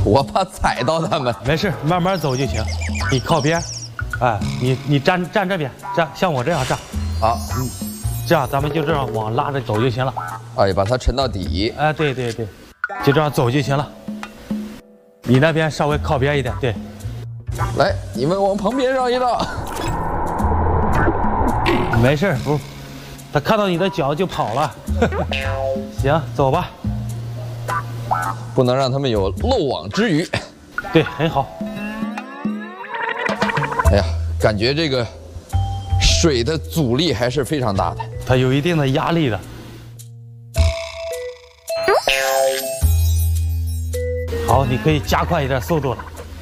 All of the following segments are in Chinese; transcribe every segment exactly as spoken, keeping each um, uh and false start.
我怕踩到它们。 没事，慢慢走就行。你靠边，哎，你你站站这边，站像我这样站。 好， 嗯，这样咱们就这样往拉着走就行了。 哎，把它沉到底。 哎，对对对，就这样走就行了。你那边稍微靠边一点，对。 来，你们往旁边绕一绕。 没事，不，他看到你的脚就跑了。行，走吧。 不能让他们有漏网之鱼。 对，很好。 哎呀，感觉这个水的阻力还是非常大的， 它有一定的压力的。好，你可以加快一点速度了。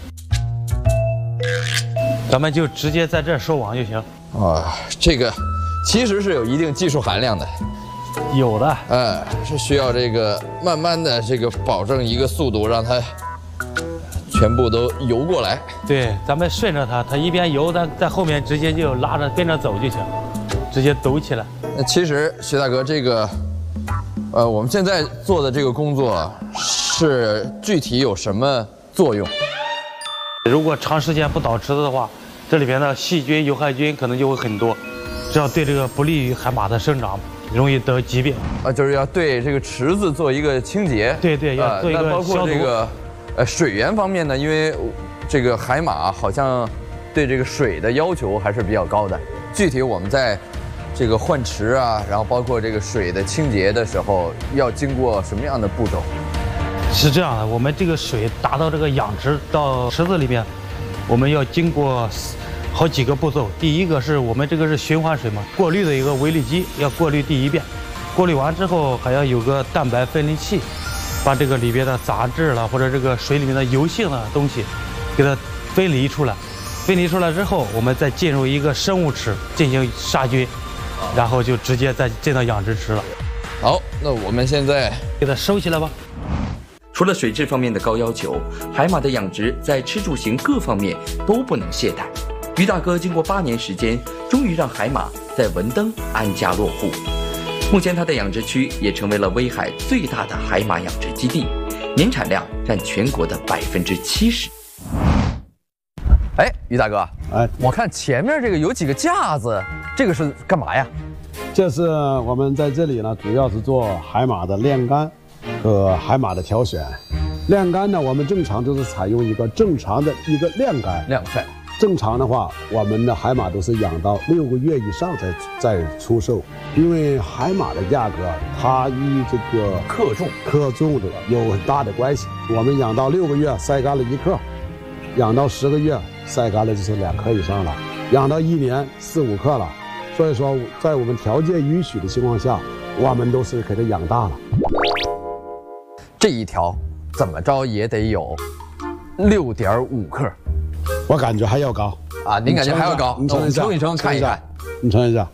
咱们就直接在这儿收网就行。 啊，这个其实是有一定技术含量的。 有的， 哎，是需要这个慢慢的这个保证一个速度，让它全部都游过来。 对，咱们顺着它，它一边游，咱在后面直接就拉着跟着走就行，直接抖起来。 那其实徐大哥，这个，呃，我们现在做的这个工作是具体有什么作用？ 如果长时间不倒池子的话，这里边的细菌、有害菌可能就会很多，这样对这个不利于海马的生长，容易得疾病。 啊，就是要对这个池子做一个清洁。 对对，要做一个消毒。 那包括这个，呃，水源方面呢，因为这个海马好像对这个水的要求还是比较高的。具体我们在这个换池啊，然后包括这个水的清洁的时候，要经过什么样的步骤？ 是这样的，我们这个水达到这个养殖到池子里面，我们要经过好几个步骤。第一个是我们这个是循环水嘛，过滤的一个微粒机要过滤第一遍，过滤完之后还要有个蛋白分离器，把这个里边的杂质了或者这个水里面的油性的东西给它分离出来。分离出来之后，我们再进入一个生物池进行杀菌，然后就直接再进到养殖池了。 好，那我们现在给它收起来吧。 除了水质方面的高要求，海马的养殖在吃住行各方面都不能懈怠。于大哥经过八年时间，终于让海马在文登安家落户。目前他的养殖区也成为了威海最大的海马养殖基地，年产量占全国的百分之七十。 哎，于大哥， 哎， 我看前面这个有几个架子，这个是干嘛呀？ 这是我们在这里呢，主要是做海马的晾干和海马的挑选。晾干呢，我们正常就是采用一个正常的一个晾干。 晾晒。 正常的话，我们的海马都是养到六个月以上才再出售，因为海马的价格它与这个克重克重的有很大的关系。我们养到六个月晒干了一克，养到十个月晒干了就是两克以上了，养到一年四五克了。所以说，在我们条件允许的情况下，我们都是给它养大了。 这一条怎么着也得有六点五克， 我感觉还要高啊！您感觉还要高？ 你称一下， 称一称，看一看。 你称一下。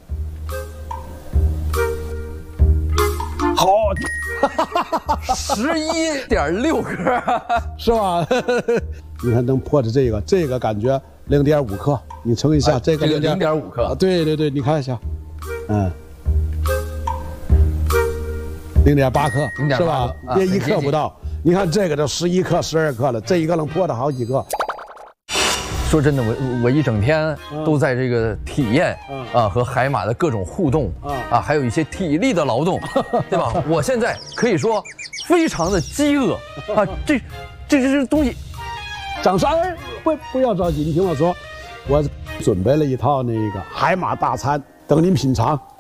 好， 十一点六克， 是吧？你看能破的这个，这个感觉零点五克，你称一下， 啊、 这个零点五克、 啊。对对对，你看一下，嗯，零点八克，是吧？也、啊、一克不到。你看这个都十一克、十二克了，这一个能破的好几个。 说真的，我我一整天都在这个体验、嗯、啊和海马的各种互动、嗯、啊，还有一些体力的劳动，对吧？我现在可以说非常的饥饿啊，这这这东西。 掌声！不不要着急，你听我说，我准备了一套那个海马大餐，等您品尝。